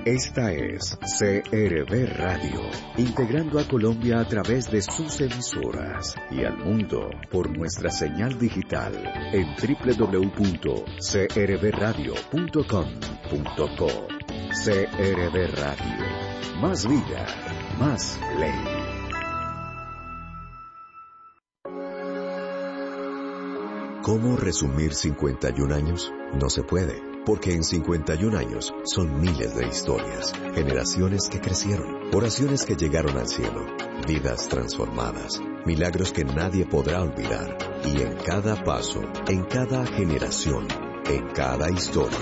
Esta es CRB Radio, integrando a Colombia a través de sus emisoras y al mundo por nuestra señal digital en www.crbradio.com.co. CRB Radio, más vida, más ley. ¿Cómo resumir 51 años? No se puede, porque en 51 años son miles de historias, generaciones que crecieron, oraciones que llegaron al cielo, vidas transformadas, milagros que nadie podrá olvidar. Y en cada paso, en cada generación, en cada historia,